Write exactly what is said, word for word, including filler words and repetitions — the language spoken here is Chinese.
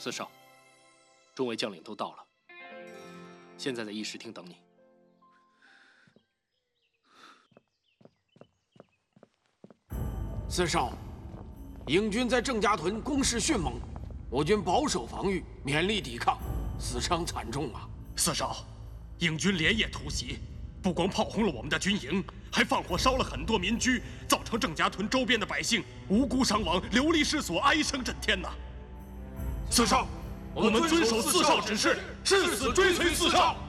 四少，众位将领都到了，现在在议事厅等你。 四少，英军在郑家屯攻势迅猛，我军保守防御，勉力抵抗，死伤惨重啊！ 四少，英军连夜突袭，不光炮轰了我们的军营，还放火烧了很多民居，造成郑家屯周边的百姓无辜伤亡，流离失所，哀声震天呐！四少，我们遵守四少指示，誓死追随四少。